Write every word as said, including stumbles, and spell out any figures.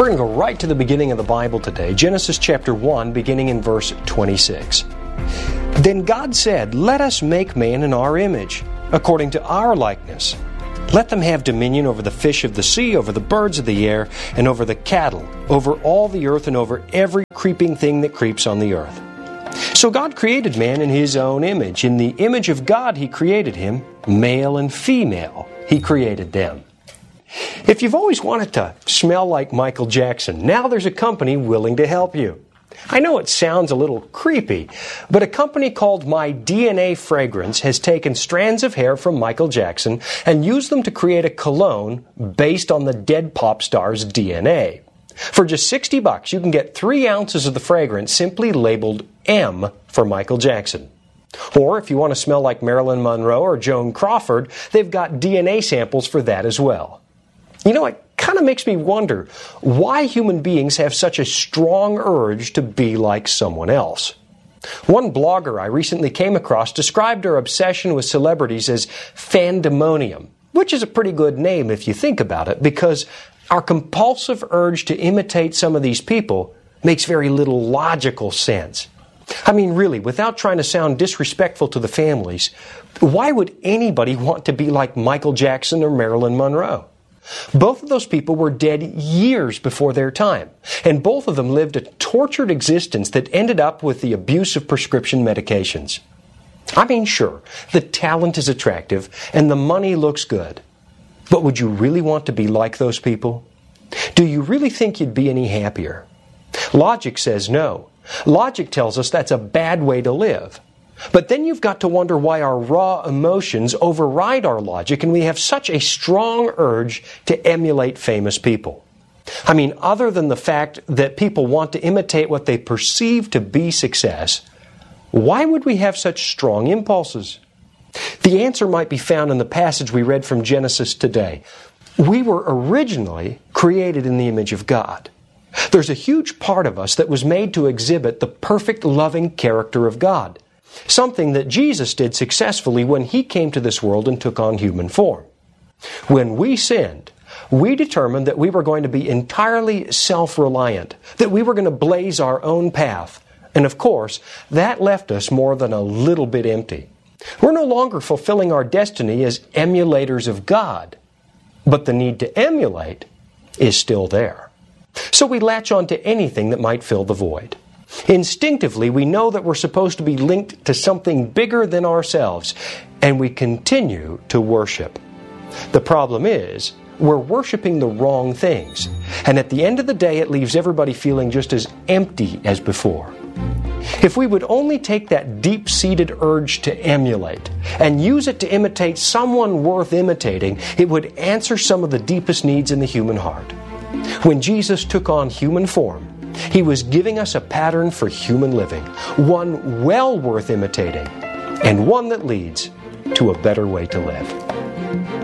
We're going to go right to the beginning of the Bible today, Genesis chapter one, beginning in verse twenty-six. Then God said, "Let us make man in our image, according to our likeness. Let them have dominion over the fish of the sea, over the birds of the air, and over the cattle, over all the earth, and over every creeping thing that creeps on the earth." So God created man in His own image. In the image of God He created him, male and female He created them. If you've always wanted to smell like Michael Jackson, now there's a company willing to help you. I know it sounds a little creepy, but a company called My D N A Fragrance has taken strands of hair from Michael Jackson and used them to create a cologne based on the dead pop star's D N A. For just sixty bucks, you can get three ounces of the fragrance simply labeled M for Michael Jackson. Or if you want to smell like Marilyn Monroe or Joan Crawford, they've got D N A samples for that as well. You know, it kind of makes me wonder why human beings have such a strong urge to be like someone else. One blogger I recently came across described her obsession with celebrities as fandemonium, which is a pretty good name if you think about it, because our compulsive urge to imitate some of these people makes very little logical sense. I mean, really, without trying to sound disrespectful to the families, why would anybody want to be like Michael Jackson or Marilyn Monroe? Both of those people were dead years before their time, and both of them lived a tortured existence that ended up with the abuse of prescription medications. I mean, sure, the talent is attractive and the money looks good, but would you really want to be like those people? Do you really think you'd be any happier? Logic says no. Logic tells us that's a bad way to live. But then you've got to wonder why our raw emotions override our logic and we have such a strong urge to emulate famous people. I mean, other than the fact that people want to imitate what they perceive to be success, why would we have such strong impulses? The answer might be found in the passage we read from Genesis today. We were originally created in the image of God. There's a huge part of us that was made to exhibit the perfect, loving character of God. Something that Jesus did successfully when He came to this world and took on human form. When we sinned, we determined that we were going to be entirely self-reliant, that we were going to blaze our own path. And of course, that left us more than a little bit empty. We're no longer fulfilling our destiny as emulators of God, but the need to emulate is still there. So we latch on to anything that might fill the void. Instinctively, we know that we're supposed to be linked to something bigger than ourselves, and we continue to worship. The problem is, we're worshiping the wrong things, and at the end of the day, it leaves everybody feeling just as empty as before. If we would only take that deep-seated urge to emulate and use it to imitate someone worth imitating, it would answer some of the deepest needs in the human heart. When Jesus took on human form, He was giving us a pattern for human living, one well worth imitating, and one that leads to a better way to live.